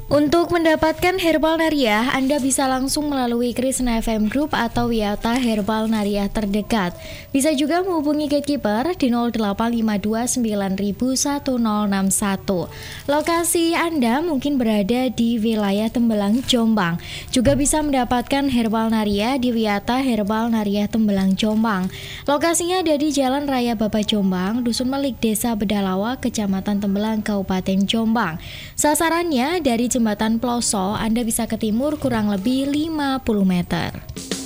Untuk mendapatkan Herbal Nariah, Anda bisa langsung melalui Krisna FM Group atau Wiyata Herbal Nariah terdekat. Bisa juga menghubungi gatekeeper di 0852901061. Lokasi Anda mungkin berada di wilayah Tembelang, Jombang. Juga bisa mendapatkan Herbal Nariah di Wiyata Herbal Nariah Tembelang, Jombang. Lokasinya ada di Jalan Raya Bapak Jombang, Dusun Melik, Desa Bedalawa, Kecamatan Tembelang, Kabupaten Jombang. Sasarannya dari Jembatan Ploso, Anda bisa ke timur kurang lebih 50 meter.